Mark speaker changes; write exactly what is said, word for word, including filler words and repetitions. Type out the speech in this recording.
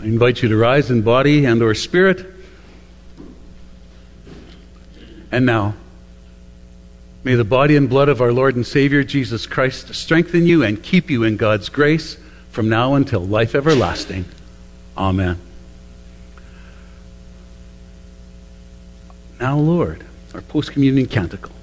Speaker 1: I invite you to rise in body and or spirit. And now, may the body and blood of our Lord and Savior Jesus Christ strengthen you and keep you in God's grace from now until life everlasting. Amen. Now, Lord, our post-communion canticle.